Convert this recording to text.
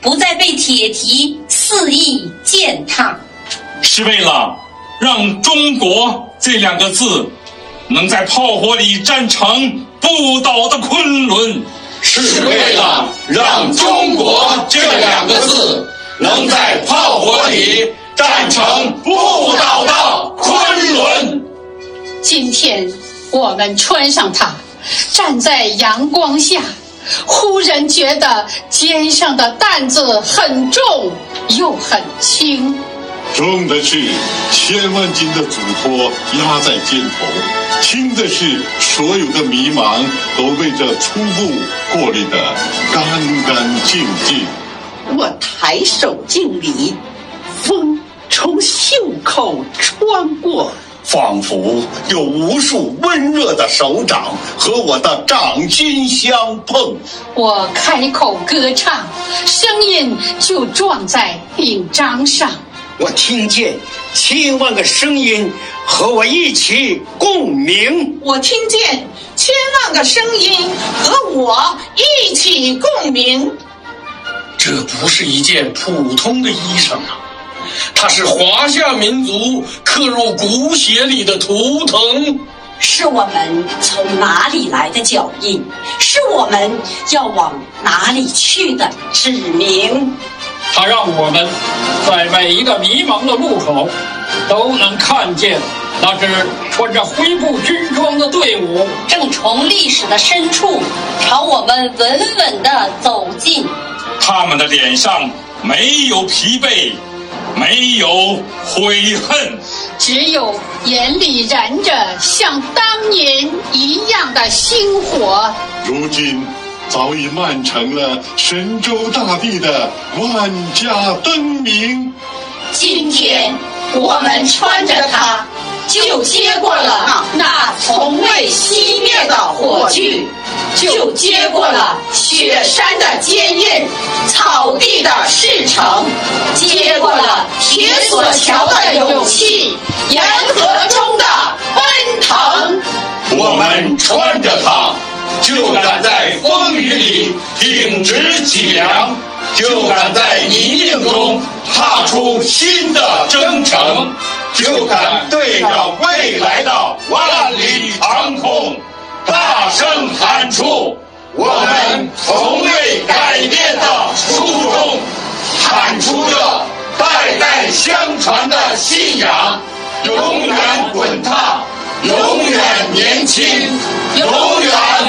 不再被铁蹄肆意践踏， 是为了让中国这2个字能在炮火里战成不倒的昆仑， 是为了让中国这2个字能在炮火里战成不倒的昆仑。 今天我们穿上它，站在阳光下，忽然觉得肩上的担子很重又很轻。 重的是1000万斤的嘱托压在肩头，轻的是所有的迷茫都被这初步过滤得干干净净。 我抬手敬礼，风从袖口穿过， 仿佛有无数温热的手掌和我的掌心相碰。 我开口歌唱，声音就撞在领章上。 我听见1000万个声音和我一起共鸣， 我听见1000万个声音和我一起共鸣。 这不是一件普通的衣裳啊，它是华夏民族刻入骨血里的图腾， 是我们从哪里来的脚印，是我们要往哪里去的指明。 它让我们在每一个迷茫的路口都能看见那支穿着灰布军装的队伍， 正从历史的深处朝我们稳稳地走近。 他们的脸上没有疲惫，没有悔恨， 只有眼里燃着像当年一样的星火。 如今早已漫成了神州大地的万家灯明。 今天我们穿着它，就接过了那从未熄灭的火炬，就接过了雪山的坚韧，草地的赤诚，接过了铁索桥的勇气，沿河中的奔腾。 我们穿着它，就敢在风雨里挺直脊梁，就敢在泥泞中踏出新的征程，就敢对着未来的万里长空大声喊出我们从未改变的初衷，喊出这代代相传的信仰，永远滚烫，永远年轻，永远